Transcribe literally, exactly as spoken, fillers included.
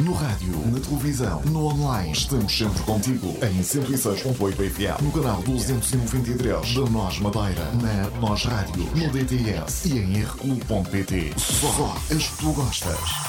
No rádio, na televisão, no online. Estamos sempre contigo. Em cento e seis ponto oito F M. No canal duzentos e noventa e três da Nós Madeira. Na Nós Rádio. No D T S. E em r u ponto p t. Só as que tu gostas.